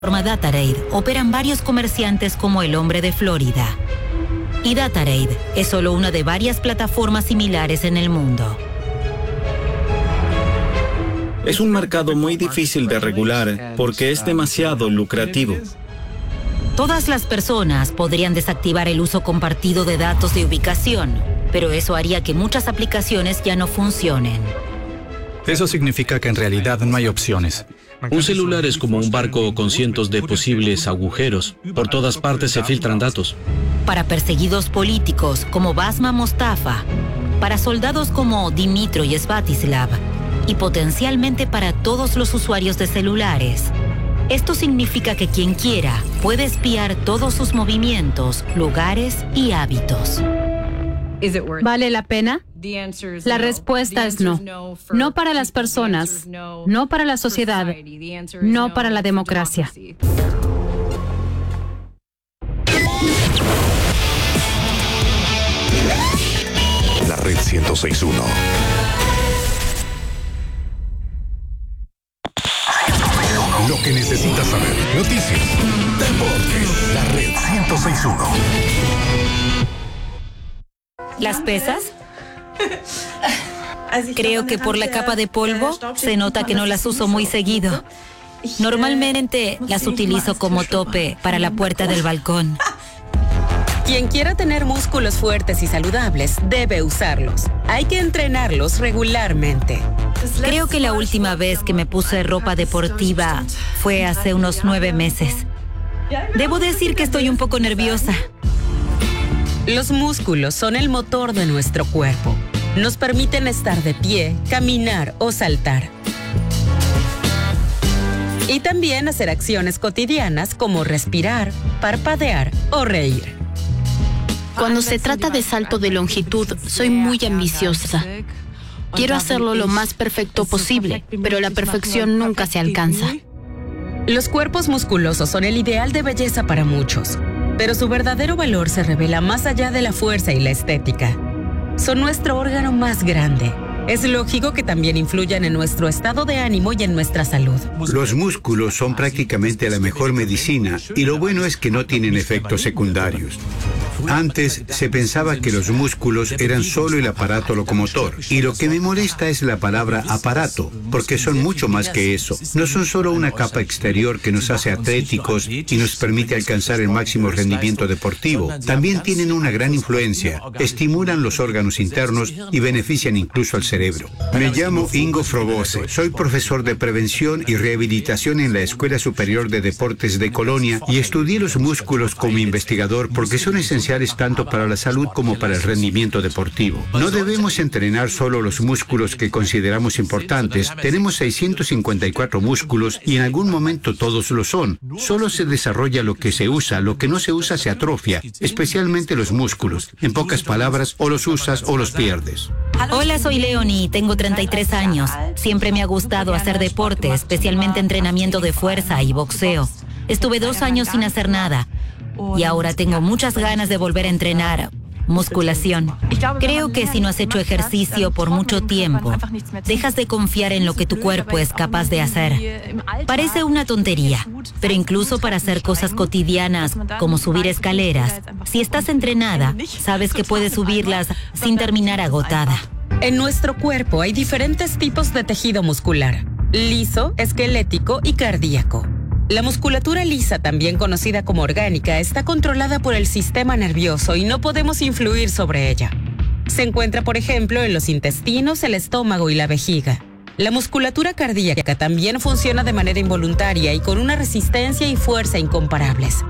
plataforma Datarade operan varios comerciantes como el Hombre de Florida. Y Datarade es solo una de varias plataformas similares en el mundo. Es un mercado muy difícil de regular porque es demasiado lucrativo. Todas las personas podrían desactivar el uso compartido de datos de ubicación, pero eso haría que muchas aplicaciones ya no funcionen. Eso significa que en realidad no hay opciones. Un celular es como un barco con cientos de posibles agujeros. Por todas partes se filtran datos. Para perseguidos políticos como Basma Mostafa, para soldados como Dimitro y Svatislav, y potencialmente para todos los usuarios de celulares. Esto significa que quien quiera puede espiar todos sus movimientos, lugares y hábitos. ¿Vale la pena? La respuesta es no. No para las personas, no para la sociedad, no para la democracia. La Red 106.1. Lo que necesitas saber. Noticias, deportes. La Red 106.1. ¿Las pesas? Creo que por la capa de polvo se nota que no las uso muy seguido. Normalmente las utilizo como tope para la puerta del balcón. Quien quiera tener músculos fuertes y saludables debe usarlos. Hay que entrenarlos regularmente. Creo que la última vez que me puse ropa deportiva fue hace unos 9 meses. Debo decir que estoy un poco nerviosa. Los músculos son el motor de nuestro cuerpo. Nos permiten estar de pie, caminar o saltar. Y también hacer acciones cotidianas como respirar, parpadear o reír. Cuando se trata de salto de longitud, soy muy ambiciosa. Quiero hacerlo lo más perfecto posible, pero la perfección nunca se alcanza. Los cuerpos musculosos son el ideal de belleza para muchos, pero su verdadero valor se revela más allá de la fuerza y la estética. Son nuestro órgano más grande. Es lógico que también influyan en nuestro estado de ánimo y en nuestra salud. Los músculos son prácticamente la mejor medicina y lo bueno es que no tienen efectos secundarios. Antes se pensaba que los músculos eran solo el aparato locomotor y lo que me molesta es la palabra aparato, porque son mucho más que eso. No son solo una capa exterior que nos hace atléticos y nos permite alcanzar el máximo rendimiento deportivo. También tienen una gran influencia, estimulan los órganos internos y benefician incluso al cerebro. Me llamo Ingo Frobose, soy profesor de prevención y rehabilitación en la Escuela Superior de Deportes de Colonia y estudié los músculos como investigador porque son esenciales tanto para la salud como para el rendimiento deportivo. No debemos entrenar solo los músculos que consideramos importantes. Tenemos 654 músculos y en algún momento todos lo son. Solo se desarrolla lo que se usa, lo que no se usa se atrofia, especialmente los músculos. En pocas palabras, o los usas o los pierdes. Hola, soy Leonie, tengo 33 años. Siempre me ha gustado hacer deporte, especialmente entrenamiento de fuerza y boxeo. Estuve 2 años sin hacer nada. Y ahora tengo muchas ganas de volver a entrenar musculación. Creo que si no has hecho ejercicio por mucho tiempo, dejas de confiar en lo que tu cuerpo es capaz de hacer. Parece una tontería, pero incluso para hacer cosas cotidianas como subir escaleras, si estás entrenada, sabes que puedes subirlas sin terminar agotada. En nuestro cuerpo hay diferentes tipos de tejido muscular: liso, esquelético y cardíaco. La musculatura lisa, también conocida como orgánica, está controlada por el sistema nervioso y no podemos influir sobre ella. Se encuentra, por ejemplo, en los intestinos, el estómago y la vejiga. La musculatura cardíaca también funciona de manera involuntaria y con una resistencia y fuerza incomparables.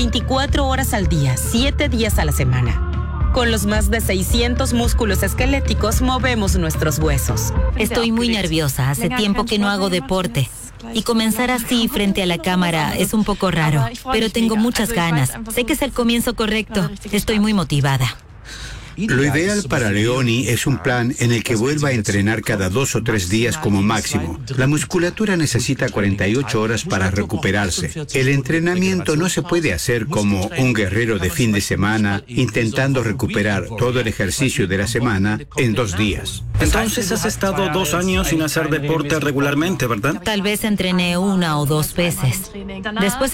24 horas al día, 7 días a la semana. Con los más de 600 músculos esqueléticos movemos nuestros huesos. Estoy muy nerviosa, hace tiempo que no hago deporte. Y comenzar así frente a la cámara es un poco raro, pero tengo muchas ganas. Sé que es el comienzo correcto. Estoy muy motivada. Lo ideal para Leoni es un plan en el que vuelva a entrenar cada 2 o 3 días como máximo. La musculatura necesita 48 horas para recuperarse. El entrenamiento no se puede hacer como un guerrero de fin de semana intentando recuperar todo el ejercicio de la semana en 2 días. Entonces has estado 2 años sin hacer deporte regularmente, ¿verdad? Tal vez entrené 1 o 2 veces. Después